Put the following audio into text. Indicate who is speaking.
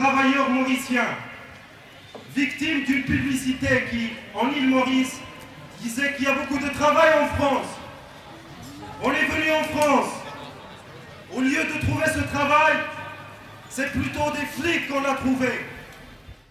Speaker 1: travailleurs mauriciens, victimes d'une publicité qui, en île Maurice, disait qu'il y a beaucoup de travail en France. On est venu en France. Au lieu de trouver ce travail, c'est plutôt des flics qu'on a trouvé.